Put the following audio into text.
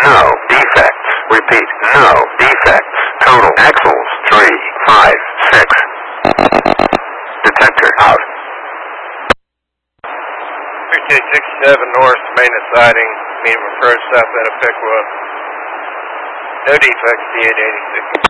No defects. Repeat, no defects. Total axles 3, 5, 6. Detector out. 3867 north, maintenance siding, medium approach, south end of Pickwood. No defects, D886.